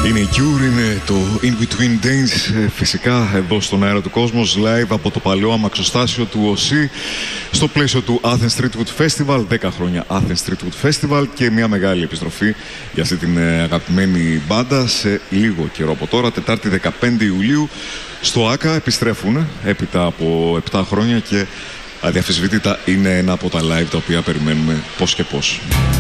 Είναι η Cure, είναι το In Between Days, φυσικά εδώ στον αέρα του κόσμος, live από το παλαιό αμαξοστάσιο του ΟΣΥ, στο πλαίσιο του Athens Streetwood Festival, 10 χρόνια Athens Streetwood Festival και μια μεγάλη επιστροφή για αυτή την αγαπημένη μπάντα σε λίγο καιρό από τώρα, Τετάρτη 15 Ιουλίου, στο ΆΚΑ επιστρέφουν έπειτα από 7 χρόνια και αδιαφυσβήτητα είναι ένα από τα live τα οποία περιμένουμε πώς και πώς.